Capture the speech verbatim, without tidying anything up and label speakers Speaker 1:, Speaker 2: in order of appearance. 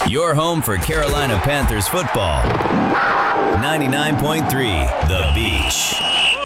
Speaker 1: Your home for Carolina Panthers football. ninety-nine point three The Beach.